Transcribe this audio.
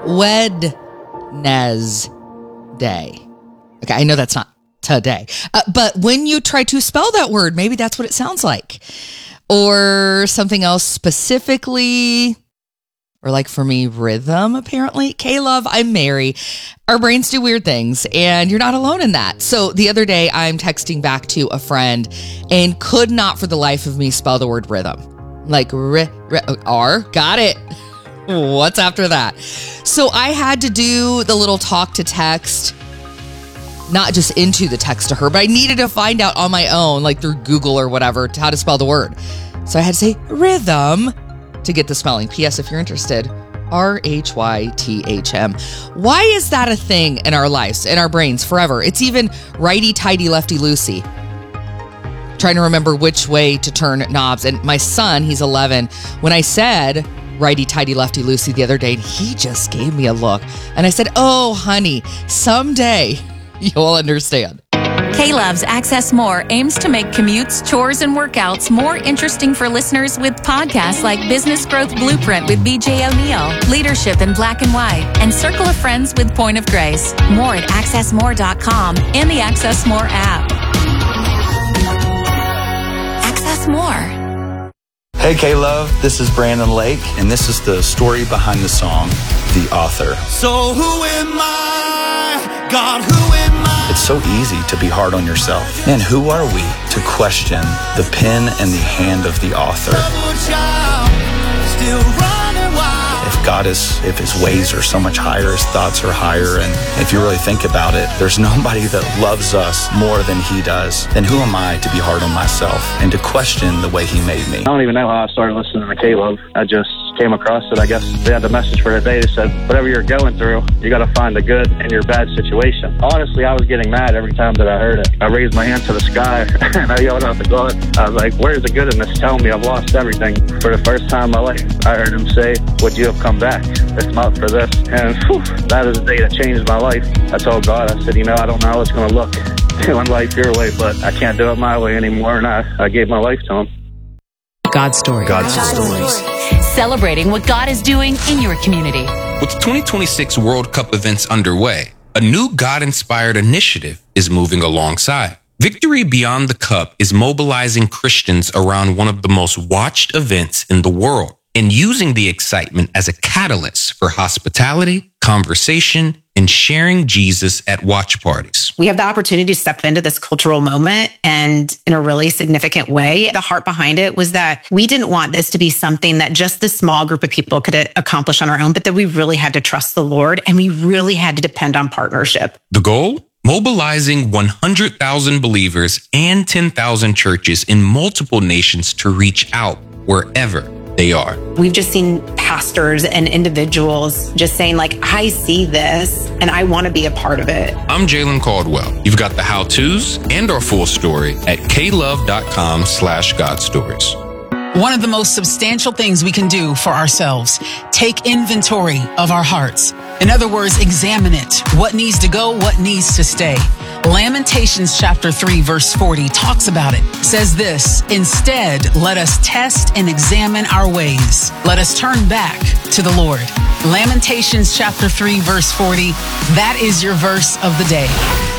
Wednesday. Okay, I know that's not today. But when you try to spell that word, maybe that's what it sounds like. Or something else specifically, or like for me, rhythm, apparently. K-Love, I'm Mary. Our brains do weird things, and you're not alone in that. So the other day, I'm texting back to a friend and could not for the life of me spell the word rhythm. Like R, got it. What's after that? So I had to do the little talk to text, not just into the text to her, but I needed to find out on my own, like through Google or whatever, how to spell the word. So I had to say rhythm to get the spelling. P.S. If you're interested, RHYTHM. Why is that a thing in our lives, in our brains forever? It's even righty-tighty, lefty-loosey. Trying to remember which way to turn knobs. And my son, he's 11, when I said righty-tighty, lefty-loosey the other day, he just gave me a look. And I said, oh, honey, someday you'll understand. K-Love's Access More aims to make commutes, chores, and workouts more interesting for listeners with podcasts like Business Growth Blueprint with BJ O'Neill, Leadership in Black and White, and Circle of Friends with Point of Grace. More at accessmore.com and the Access More app. Access More. Hey K-Love, this is Brandon Lake, and this is the story behind the song, The Author. So who am I? God, who am I? It's so easy to be hard on yourself. And who are we to question the pen and the hand of the author? If his ways are so much higher, his thoughts are higher, and if you really think about it, there's nobody that loves us more than he does. Then who am I to be hard on myself and to question the way he made me? I don't even know how I started listening to K-Love. I just came across it. I guess they had the message for today. They said, whatever you're going through, you got to find the good in your bad situation. Honestly, I was getting mad every time that I heard it. I raised my hand to the sky and I yelled out to God. I was like, where's the good in this? Tell me I've lost everything. For the first time in my life, I heard him say, would you have come back if not for this? And whew, that is the day that changed my life. I told God, I said, I don't know how it's going to look doing life your way, but I can't do it my way anymore. And I gave my life to him. God's story. God's stories. Celebrating what God is doing in your community. With the 2026 World Cup events underway, a new God-inspired initiative is moving alongside. Victory Beyond the Cup is mobilizing Christians around one of the most watched events in the world and using the excitement as a catalyst for hospitality, conversation, and sharing Jesus at watch parties. We have the opportunity to step into this cultural moment, and in a really significant way, the heart behind it was that we didn't want this to be something that just the small group of people could accomplish on our own, but that we really had to trust the Lord and we really had to depend on partnership. The goal? Mobilizing 100,000 believers and 10,000 churches in multiple nations to reach out wherever they are. We've just seen pastors and individuals just saying, like, I see this and I want to be a part of it. I'm Jalen Caldwell. You've got the how-tos and our full story at klove.com/godstories. One of the most substantial things we can do for ourselves, take inventory of our hearts. In other words, examine it. What needs to go, what needs to stay. Lamentations chapter 3 verse 40 talks about it. It says this, instead, let us test and examine our ways. Let us turn back to the Lord. Lamentations chapter 3 verse 40, that is your verse of the day.